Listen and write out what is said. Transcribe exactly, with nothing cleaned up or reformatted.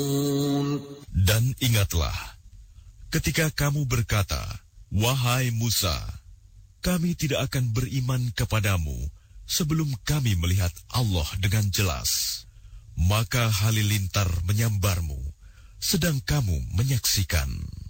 Dan ingatlah, ketika kamu berkata, "Wahai Musa, kami tidak akan beriman kepadamu sebelum kami melihat Allah dengan jelas." Maka halilintar menyambarmu, sedang kamu menyaksikan.